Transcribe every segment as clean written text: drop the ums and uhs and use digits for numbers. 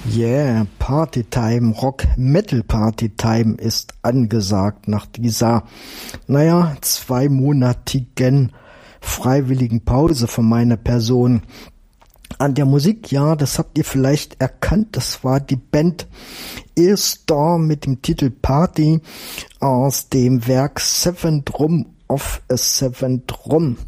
Yeah, Partytime, Rock-Metal-Partytime ist angesagt nach dieser, 2-monatigen freiwilligen Pause von meiner Person. An der Musik, ja, das habt ihr vielleicht erkannt, das war die Band Eelstorm mit dem Titel Party aus dem Werk Seventh Drum of a Seventh Drum.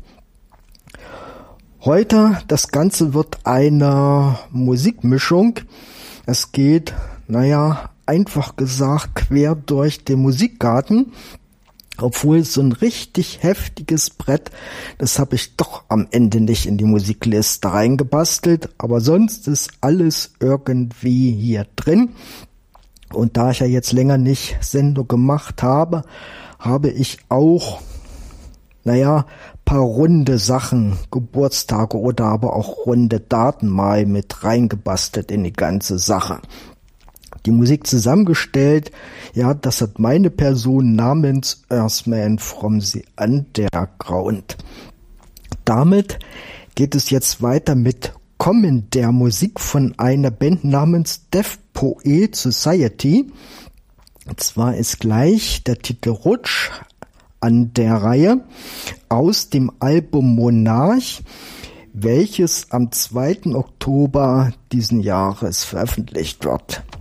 Heute, das Ganze wird eine Musikmischung. Es geht, einfach gesagt, quer durch den Musikgarten. Obwohl so ein richtig heftiges Brett, das habe ich doch am Ende nicht in die Musikliste reingebastelt. Aber sonst ist alles irgendwie hier drin. Und da ich ja jetzt länger nicht Sendung gemacht habe, habe ich auch, paar runde Sachen, Geburtstage oder aber auch runde Daten mal mit reingebastelt in die ganze Sache. Die Musik zusammengestellt, ja, das hat meine Person namens Earthman from the Underground. Damit geht es jetzt weiter mit Kommen der Musik von einer Band namens Deaf Poet Society. Und zwar ist gleich der Titel Rutsch an der Reihe aus dem Album Monarch, welches am 2. Oktober diesen Jahres veröffentlicht wird.